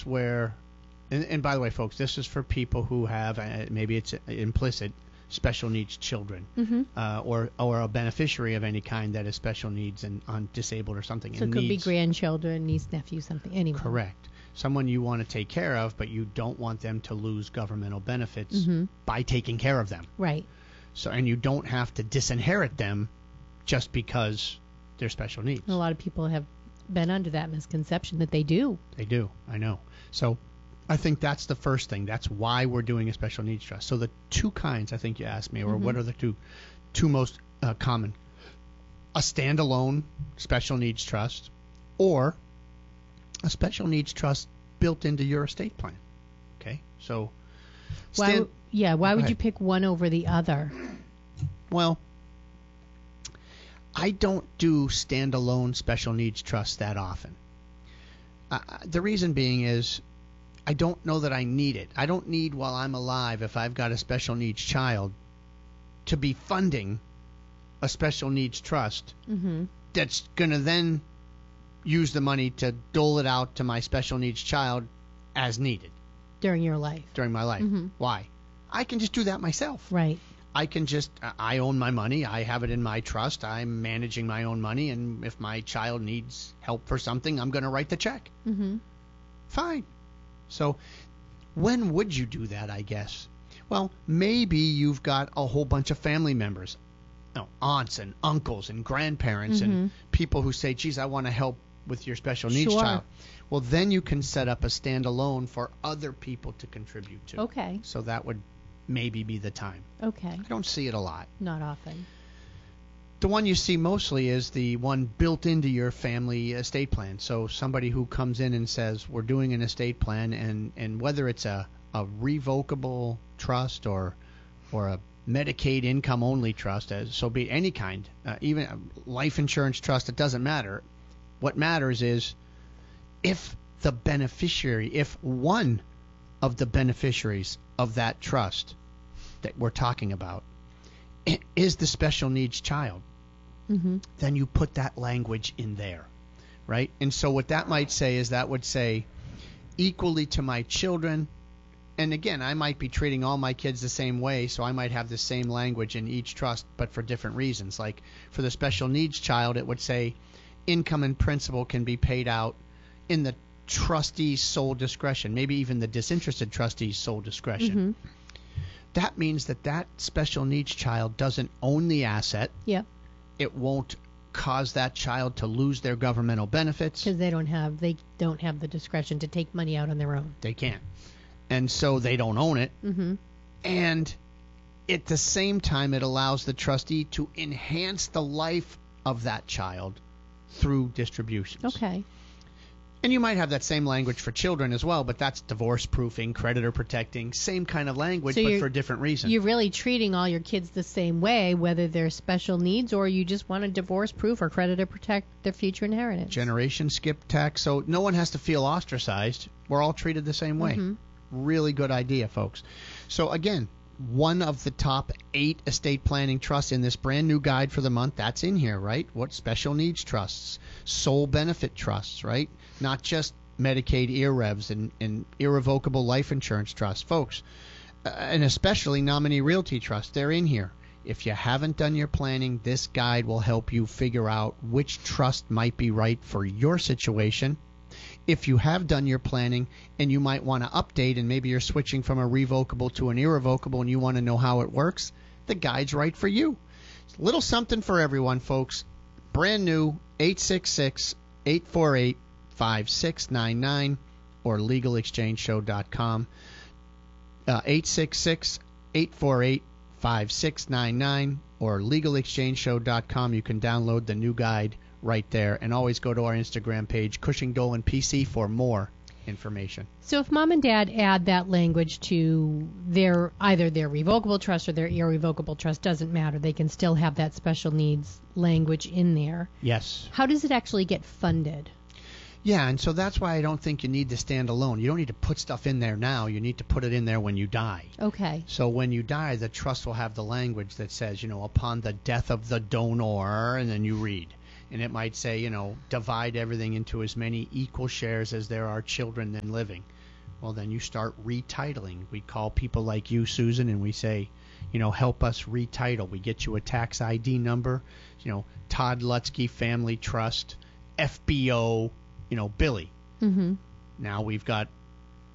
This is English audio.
instance where, and by the way, folks, this is for people who have, maybe it's implicit, special needs children, or a beneficiary of any kind that has special needs and on disabled or something. So it could be grandchildren, niece, nephew, something, anyway. Correct. Someone you want to take care of, but you don't want them to lose governmental benefits by taking care of them. Right. So, and you don't have to disinherit them just because they're special needs. A lot of people have been under that misconception that they do. They do. I know. So I think that's the first thing. That's why we're doing a special needs trust. So the two kinds, I think you asked me, or what are the two most common? A standalone special needs trust, or a special needs trust built into your estate plan. Okay? So why would you pick one over the other? Well, I don't do standalone special needs trusts that often. The reason being is I don't know that I need it. I don't need, while I'm alive, if I've got a special needs child, to be funding a special needs trust that's going to then use the money to dole it out to my special needs child as needed. During your life. During my life. Why? I can just do that myself. Right. I can just, I own my money. I have it in my trust. I'm managing my own money. And if my child needs help for something, I'm going to write the check. Fine. So when would you do that, I guess? Well, maybe you've got a whole bunch of family members, aunts and uncles and grandparents and people who say, geez, I want to help with your special needs child. Well, then you can set up a standalone for other people to contribute to. Okay. So that would maybe be the time. Okay. I don't see it a lot. Not often. The one you see mostly is the one built into your family estate plan. So somebody who comes in and says, we're doing an estate plan, and whether it's a revocable trust or a Medicaid income-only trust, so be any kind, even a life insurance trust, it doesn't matter. What matters is if the beneficiary, if one of the beneficiaries of that trust that we're talking about is the special needs child, then you put that language in there, right? And so what that might say is that would say equally to my children. And again, I might be treating all my kids the same way, so I might have the same language in each trust, but for different reasons. Like for the special needs child, it would say income and principal can be paid out in the trustee's sole discretion, maybe even the disinterested trustee's sole discretion. That means that special needs child doesn't own the asset. Yeah. It won't cause that child to lose their governmental benefits. Because they don't have the discretion to take money out on their own. They can't. And so they don't own it. And at the same time, it allows the trustee to enhance the life of that child through distributions. Okay. And you might have that same language for children as well, but that's divorce proofing, creditor protecting, same kind of language, but for different reasons. You're really treating all your kids the same way, whether they're special needs or you just want to divorce proof or creditor protect their future inheritance. Generation skip tax, so no one has to feel ostracized. We're all treated the same way. Really good idea, folks. So again, one of the top 8 estate planning trusts in this brand new guide for the month, that's in here, right? What special needs trusts, sole benefit trusts, right? Not just Medicaid IRREVs and irrevocable life insurance trusts. Folks, and especially nominee realty trusts, they're in here. If you haven't done your planning, this guide will help you figure out which trust might be right for your situation. If you have done your planning and you might want to update and maybe you're switching from a revocable to an irrevocable and you want to know how it works, the guide's right for you. It's a little something for everyone, folks. Brand new, 866-848-5699 or legalexchangeshow.com. 866-848-5699 or legalexchangeshow.com. You can download the new guide right there, and always go to our Instagram page, Cushing Dolan PC, for more information. So if mom and dad add that language to either their revocable trust or their irrevocable trust, doesn't matter. They can still have that special needs language in there. Yes. How does it actually get funded? Yeah, and so that's why I don't think you need to stand alone. You don't need to put stuff in there now. You need to put it in there when you die. Okay. So when you die, the trust will have the language that says, upon the death of the donor, and then you read. and it might say, divide everything into as many equal shares as there are children then living. Well, then you start retitling. We call people like you, Susan, and we say, help us retitle. We get you a tax ID number, Todd Lutzke Family Trust, FBO, Billy. Mm-hmm. Now we've got